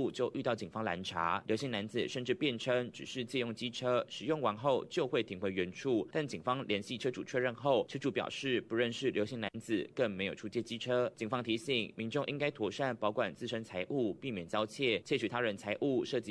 路就遇到警方拦查。刘姓男子甚至辩称只是借用机车，使用完后就会停回原处，但警方联系车主确认后，车主表示不认识刘姓男子，更没有出借机车。警方提醒民众应该妥善保管自身财物，避免遭窃取他人财物涉及